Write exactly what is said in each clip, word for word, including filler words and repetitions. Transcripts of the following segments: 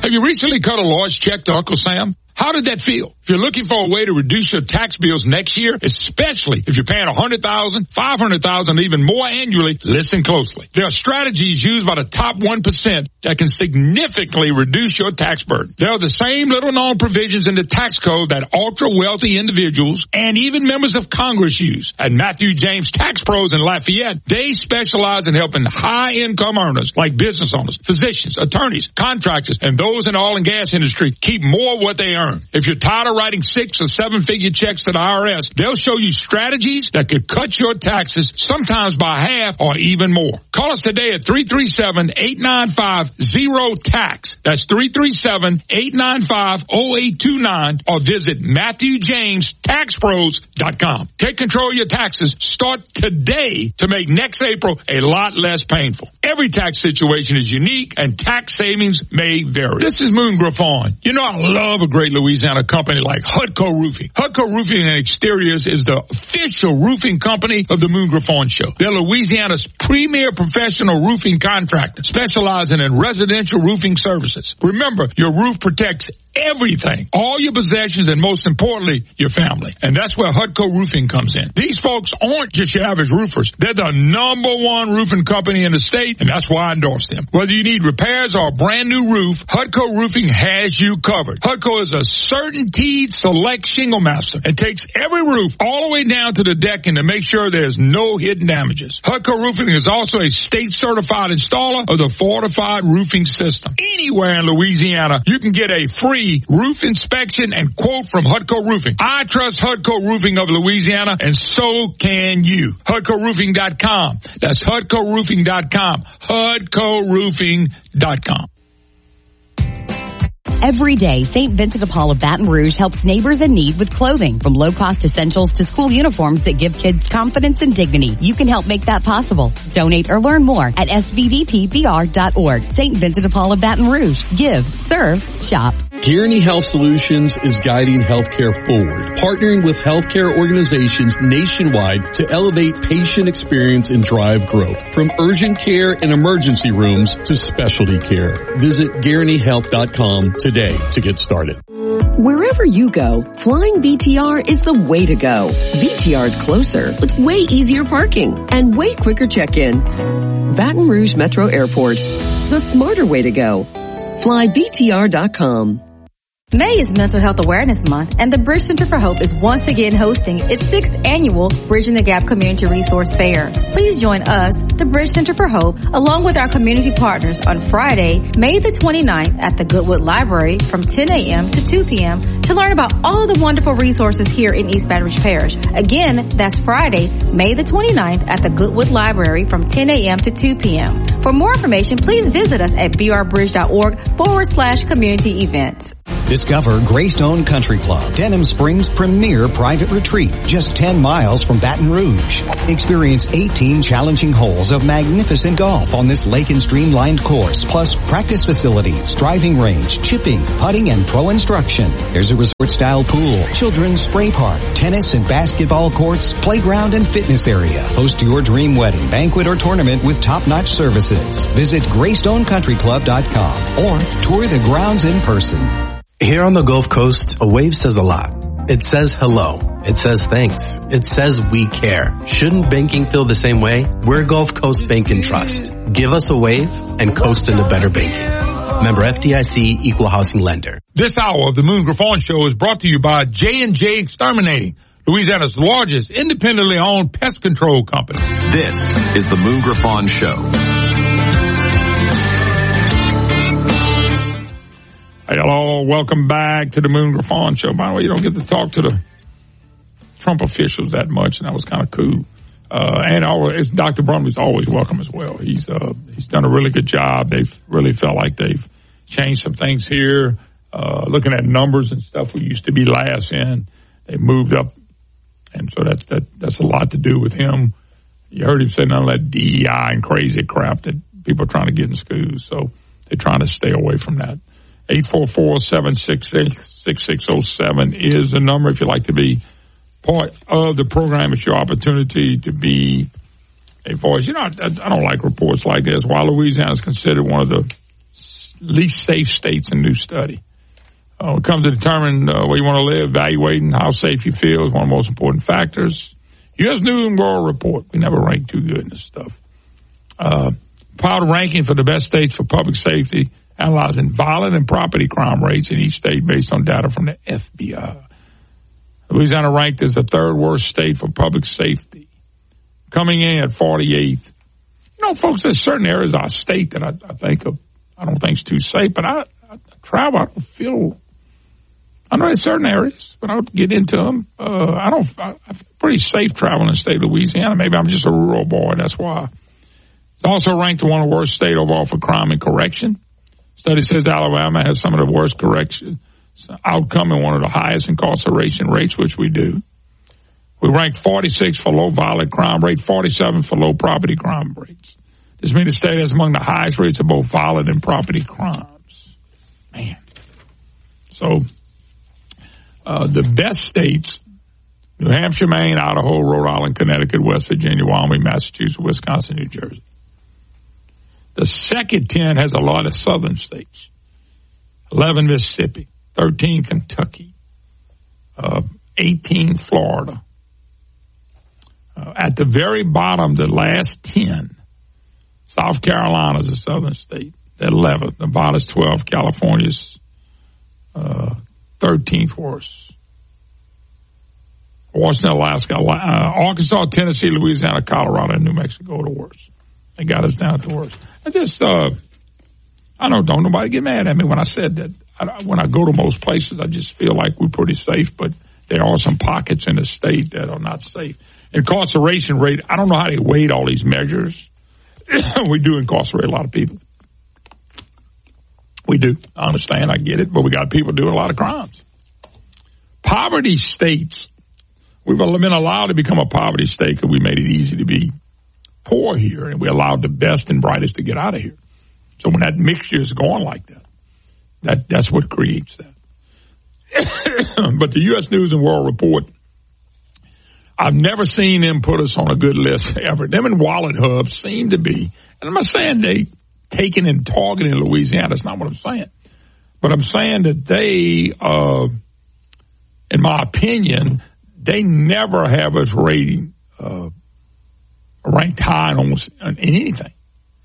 Have you recently cut a large check to Uncle Sam? How did that feel? If you're looking for a way to reduce your tax bills next year, especially if you're paying one hundred thousand dollars, five hundred thousand dollars, even more annually, listen closely. There are strategies used by the top one percent that can significantly reduce your tax burden. There are the same little-known provisions in the tax code that ultra-wealthy individuals and even members of Congress use. At Matthew James Tax Pros in Lafayette, they specialize in helping high-income earners like business owners, physicians, attorneys, contractors, and those in the oil and gas industry keep more of what they earn. If you're tired of writing six or seven figure checks to the I R S, they'll show you strategies that could cut your taxes sometimes by half or even more. Call us today at three three seven, eight nine five, zero tax. That's three three seven, eight nine five, zero eight two nine or visit Matthew James Tax Pros dot com. Take control of your taxes. Start today to make next April a lot less painful. Every tax situation is unique and tax savings may vary. This is Moon Griffon. You know I love a great Louisiana company like Hudco Roofing. Hudco Roofing and Exteriors is the official roofing company of the Moon Griffon Show. They're Louisiana's premier professional roofing contractor, specializing in residential roofing services. Remember, your roof protects everything, all your possessions, and most importantly, your family. And that's where Hudco Roofing comes in. These folks aren't just your average roofers. They're the number one roofing company in the state, and that's why I endorse them. Whether you need repairs or a brand new roof, Hudco Roofing has you covered. Hudco is a certainteed select shingle master and takes every roof all the way down to the decking to make sure there's no hidden damages. Hudco Roofing is also a state certified installer of the fortified roofing system. Anywhere in Louisiana, you can get a free roof inspection and quote from Hudco Roofing. I trust Hudco Roofing of Louisiana, and so can you. Hudco Roofing dot com. That's Hudco Roofing dot com. Hudco Roofing dot com. Every day, Saint Vincent de Paul of Baton Rouge helps neighbors in need with clothing, from low-cost essentials to school uniforms that give kids confidence and dignity. You can help make that possible. Donate or learn more at S V D P B R dot org. Saint Vincent de Paul of Baton Rouge. Give, serve, shop. Guaranty Health Solutions is guiding healthcare forward, partnering with healthcare organizations nationwide to elevate patient experience and drive growth. From urgent care and emergency rooms to specialty care. Visit Guaranty Health dot com today to get started. Wherever you go, flying B T R is the way to go. B T R is closer with way easier parking and way quicker check-in. Baton Rouge Metro Airport, the smarter way to go. Fly B T R dot com. May is Mental Health Awareness Month, and the Bridge Center for Hope is once again hosting its sixth annual Bridging the Gap Community Resource Fair. Please join us, the Bridge Center for Hope, along with our community partners on Friday, May the twenty-ninth at the Goodwood Library from ten a.m. to two p.m. to learn about all the wonderful resources here in East Baton Rouge Parish. Again, that's Friday, May the twenty-ninth at the Goodwood Library from ten a.m. to two p.m. For more information, please visit us at brbridge.org forward slash community events. Discover Greystone Country Club, Denham Springs' premier private retreat, just ten miles from Baton Rouge. Experience eighteen challenging holes of magnificent golf on this lake and streamlined course, plus practice facilities, driving range, chipping, putting, and pro instruction. There's a resort-style pool, children's spray park, tennis and basketball courts, playground and fitness area. Host your dream wedding, banquet, or tournament with top-notch services. Visit Greystone Country Club dot com or tour the grounds in person. Here on the Gulf Coast, a wave says a lot. It says hello. It says thanks. It says we care. Shouldn't banking feel the same way? We're Gulf Coast Bank and Trust. Give us a wave and coast into better banking. Member F D I C, Equal Housing Lender. This hour of the Moon Griffon Show is brought to you by J and J Exterminating, Louisiana's largest independently owned pest control company. This is the Moon Griffon Show. Hey, hello, welcome back to the Moon Griffon Show. By the way, you don't get to talk to the Trump officials that much, and that was kind of cool. Uh, and always, Doctor Brumley's always welcome as well. He's uh, he's done a really good job. They've really felt like they've changed some things here. Uh, looking at numbers and stuff, we used to be last in. They moved up, and so that's that that's a lot to do with him. You heard him say none of that D E I and crazy crap that people are trying to get in schools, so they're trying to stay away from that. eight four four, seven six six, six six zero seven is the number if you'd like to be part of the program. It's your opportunity to be a voice. You know, I, I don't like reports like this. While Louisiana is considered one of the least safe states in new study. Uh, when it comes to determining uh, where you want to live, evaluating how safe you feel is one of the most important factors. U S News and World Report. We never rank too good in this stuff. Uh, Piled ranking for the best states for public safety, analyzing violent and property crime rates in each state based on data from the F B I. Louisiana ranked as the third worst state for public safety, coming in at forty-eighth. You know, folks, there's certain areas of our state that I, I think of, I don't think is too safe, but I, I travel, I don't feel, I know there's certain areas, but I don't get into them. Uh, I don't, I, I feel pretty safe traveling in the state of Louisiana. Maybe I'm just a rural boy, that's why. It's also ranked one of the worst state overall for crime and correction. Study says Alabama has some of the worst correction outcome and one of the highest incarceration rates, which we do. We rank forty-six for low violent crime rate, forty-seven for low property crime rates. This means the state has among the highest rates of both violent and property crimes. Man. So, uh, the best states, New Hampshire, Maine, Idaho, Rhode Island, Connecticut, West Virginia, Wyoming, Massachusetts, Wisconsin, New Jersey. The second ten has a lot of southern states. eleven Mississippi, thirteen Kentucky, uh, eighteen Florida. Uh, at the very bottom, the last ten, South Carolina is a southern state. eleventh, Nevada's twelfth, California's uh, thirteenth worst. Washington, Alaska, uh, Arkansas, Tennessee, Louisiana, Colorado, and New Mexico are the worst. They got us down to the worst. I just, uh, I don't, don't nobody get mad at me when I said that. I, when I go to most places, I just feel like we're pretty safe, but there are some pockets in the state that are not safe. Incarceration rate, I don't know how they weighed all these measures. We do incarcerate a lot of people. We do. I understand. I get it. But we got people doing a lot of crimes. Poverty states. We've been allowed to become a poverty state because we made it easy to be poor here, and we allowed the best and brightest to get out of here. So when that mixture is going like that, that that's what creates that. But the U S News and World Report, I've never seen them put us on a good list ever. Them and Wallet Hub seem to be, and I'm not saying they taking and targeting Louisiana. That's not what I'm saying. But I'm saying that they, uh, in my opinion, they never have us rating, uh, ranked high in almost in anything.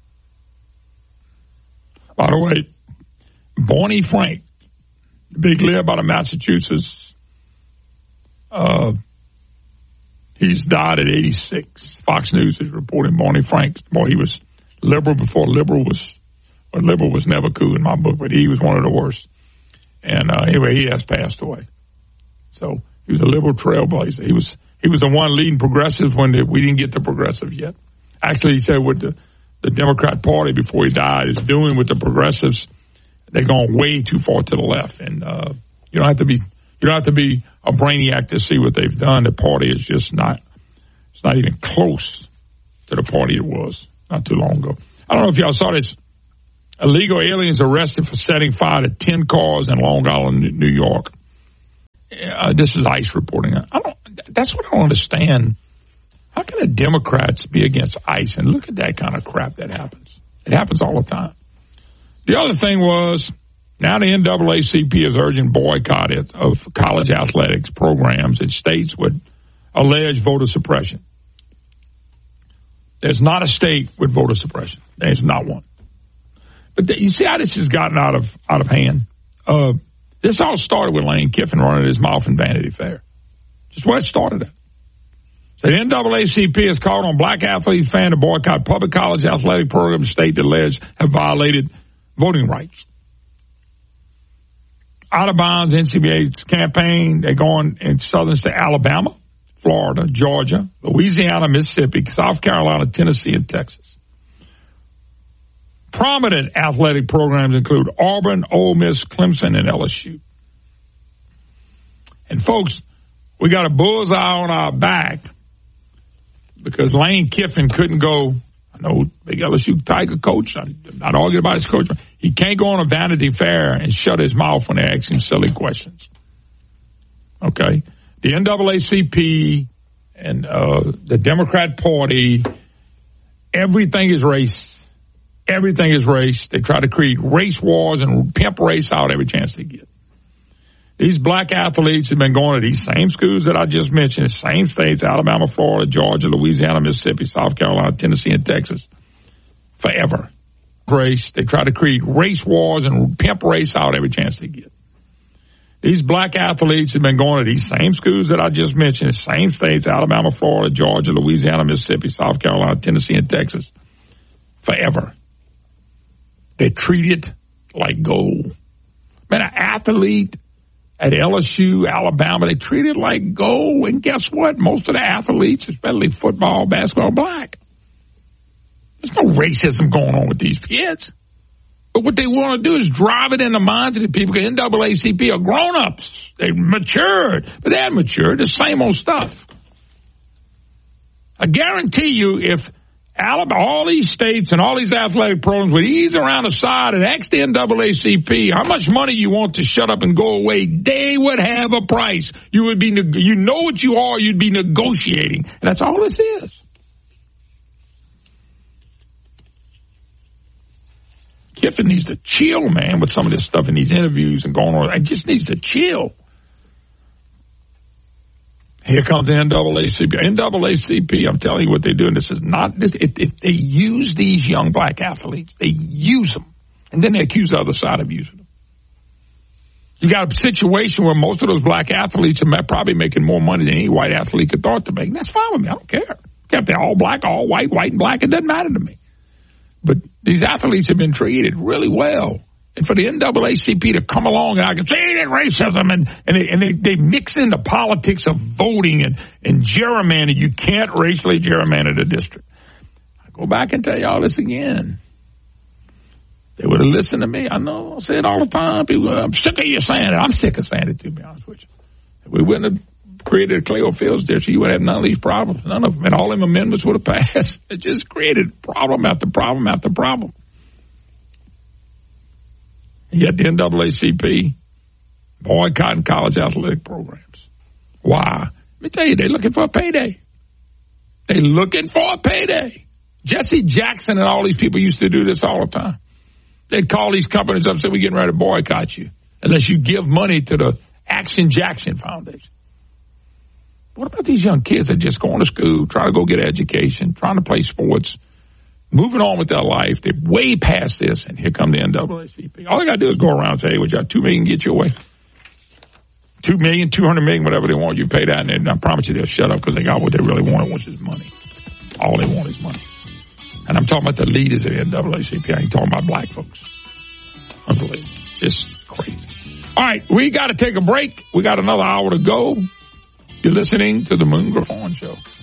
By the way, Barney Frank, the big lib out of Massachusetts, uh, he's died at eighty-six. Fox News is reporting Barney Frank. Boy, he was liberal before liberal was, or liberal was never cool in my book, but he was one of the worst. And uh, anyway, he has passed away. So he was a liberal trailblazer. He was he was the one leading progressives when the, we didn't get the progressives yet. Actually, he said what the, the Democrat Party before he died is doing with the progressives, they're going way too far to the left. And uh, you don't have to be you don't have to be a brainiac to see what they've done. The party is just not it's not even close to the party it was not too long ago. I don't know if y'all saw this. Illegal aliens arrested for setting fire to ten cars in Long Island, New York. Uh, this is ICE reporting. I don't, that's what I don't understand. How can the Democrats be against ICE? And look at that kind of crap that happens. It happens all the time. The other thing was, now the N double A C P is urging boycott of college athletics programs in states with alleged voter suppression. There's not a state with voter suppression. There's not one. But the, you see how this has gotten out of out of hand? Uh, this all started with Lane Kiffin running his mouth in Vanity Fair. Just where it started at. So the N double A C P has called on black athletes fans to boycott public college athletic programs in states that alleged have violated voting rights. Out of bounds N C double A campaign, they're going in southern state Alabama, Florida, Georgia, Louisiana, Mississippi, South Carolina, Tennessee, and Texas. Prominent athletic programs include Auburn, Ole Miss, Clemson, and L S U. And folks, we got a bullseye on our back because Lane Kiffin couldn't go. I know big L S U Tiger coach. I'm not arguing about his coach. He can't go on a Vanity Fair and shut his mouth when they ask him silly questions. Okay? The N double A C P and uh, the Democrat Party, everything is race. Everything is race. They try to create race wars and pimp race out every chance they get. These black athletes have been going to these same schools that I just mentioned, same states, Alabama, Florida, Georgia, Louisiana, Mississippi, South Carolina, Tennessee, and Texas, forever. Race. They try to create race wars and pimp race out every chance they get. These black athletes have been going to these same schools that I just mentioned, same states, Alabama, Florida, Georgia, Louisiana, Mississippi, South Carolina, Tennessee, and Texas, forever. They treat it like gold. Man, an athlete at L S U, Alabama, they treat it like gold. And guess what? Most of the athletes, especially football, basketball, are black. There's no racism going on with these kids. But what they want to do is drive it in the minds of the people. Because N double A C P are grown-ups. They matured. But they haven't matured. The same old stuff. I guarantee you if Alabama, all these states and all these athletic programs would ease around the side and ask the N double A C P how much money you want to shut up and go away, they would have a price. You would be, you know what you are, you'd be negotiating. And that's all this is. Kiffin needs to chill, man, with some of this stuff in these interviews and going on. He just needs to chill. Here comes the N double A C P. N double A C P, I'm telling you what they're doing. This is not, this, if, if they use these young black athletes, they use them. And then they accuse the other side of using them. You got a situation where most of those black athletes are probably making more money than any white athlete could thought to make. And that's fine with me. I don't care. If they're all black, all white, white and black, it doesn't matter to me. But these athletes have been treated really well. And for the N double A C P to come along and I can say that racism and, and, they, and they, they mix in the politics of voting and, and gerrymandering. You can't racially gerrymander the district. I go back and tell y'all this again. They would have listened to me. I know I say it all the time. People, I'm sick of you saying it. I'm sick of saying it, to be honest with you. If we wouldn't have created a Cleo Fields district, you would have none of these problems. None of them. And all them amendments would have passed. It just created problem after problem after problem. And yet the N double A C P boycotting college athletic programs. Why? Let me tell you, they're looking for a payday. They're looking for a payday. Jesse Jackson and all these people used to do this all the time. They'd call these companies up and say, we're getting ready to boycott you unless you give money to the Action Jackson Foundation. What about these young kids that just going to school, trying to go get an education, trying to play sports, moving on with their life? They're way past this, and here come the N double A C P. All they got to do is go around and say, hey, we got two million dollars, get your way. Two million dollars, two hundred million dollars, whatever they want, you pay that, and I promise you they'll shut up because they got what they really wanted, which is money. All they want is money. And I'm talking about the leaders of the N double A C P. I ain't talking about black folks. Unbelievable. Just crazy. All right, we got to take a break. We got another hour to go. You're listening to the Moon Griffon Show.